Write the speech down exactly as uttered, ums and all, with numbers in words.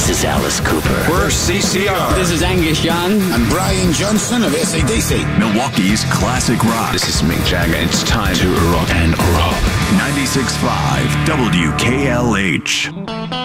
This is Alice Cooper. We're C C R. This is Angus Young. I'm Brian Johnson of A C D C. Milwaukee's classic rock. This is Mick Jagger. It's time to rock and roll. ninety-six point five W K L H.